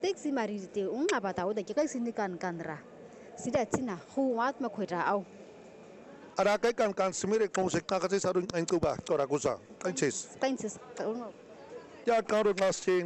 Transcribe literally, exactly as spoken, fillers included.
Taxi marite unga bata o de ke sinikan kanra. Sida tina hu wat ma khoira au. Ara kai kan kan smire kong se ka ka sarun ang kuba tora kusa. Kanches. Kanches. Ya ka ro na